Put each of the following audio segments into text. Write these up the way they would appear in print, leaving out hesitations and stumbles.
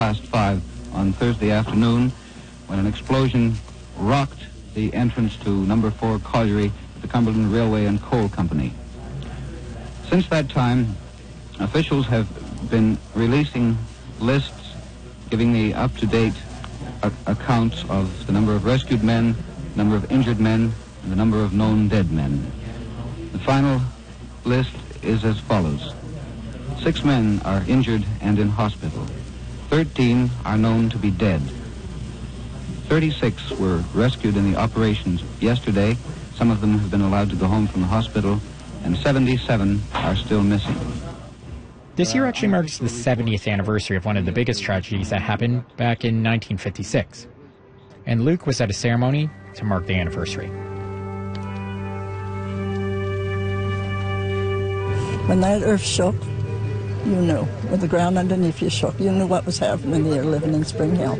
past 5 on Thursday afternoon when an explosion rocked the entrance to number 4 colliery at the Cumberland Railway and Coal Company. Since that time, officials have been releasing lists giving the up-to-date accounts of the number of rescued men, number of injured men, and the number of known dead men. The final list is as follows. 6 men are injured and in hospital. 13 are known to be dead. 36 were rescued in the operations yesterday. Some of them have been allowed to go home from the hospital, and 77 are still missing. This year actually marks the 70th anniversary of one of the biggest tragedies that happened back in 1956. And Luke was at a ceremony to mark the anniversary. When that earth shook, you knew. When the ground underneath you shook, you knew what was happening there living in Spring Hill.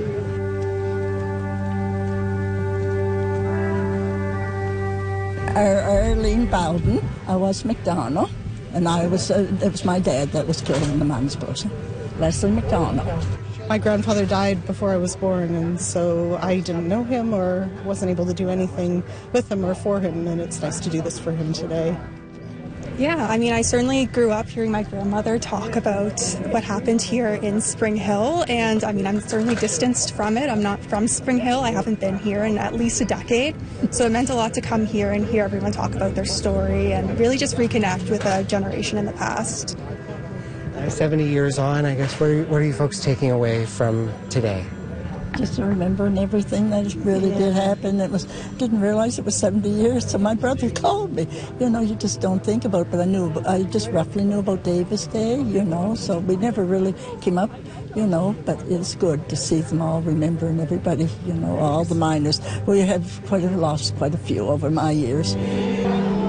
Arlene Bowden, I was McDonald, and it was my dad that was killed in the man's explosion. Leslie McDonald. My grandfather died before I was born, and so I didn't know him or wasn't able to do anything with him or for him, and it's nice to do this for him today. Yeah, I mean, I certainly grew up hearing my grandmother talk about what happened here in Spring Hill, and I mean, I'm certainly distanced from it. I'm not from Spring Hill. I haven't been here in at least a decade, so it meant a lot to come here and hear everyone talk about their story and really just reconnect with a generation in the past. 70 years on, I guess, what are you folks taking away from today? Just remembering everything that really did happen. Didn't realize it was 70 years, so my brother called me. You know, you just don't think about it, but I just roughly knew about Davis Day, you know, so we never really came up, you know, but it's good to see them all remembering everybody, you know, all the miners. We have lost quite a few over my years.